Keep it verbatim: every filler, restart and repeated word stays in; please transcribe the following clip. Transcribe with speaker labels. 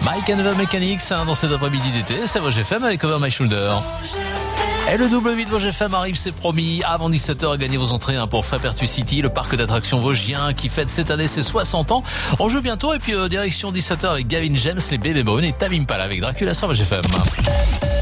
Speaker 1: Mike and the Mechanics hein, dans cet après-midi d'été, c'est Rouge F M avec Over My Shoulder. Et le double huit Rouge F M arrive, c'est promis. Avant dix-sept heures, gagnez vos entrées hein, pour Frapertu City, le parc d'attractions vosgien qui fête cette année ses soixante ans. On joue bientôt et puis euh, direction dix-sept heures avec Gavin James, les Bébés Brunes et Tamim Pala avec Dracula sur Rouge F M.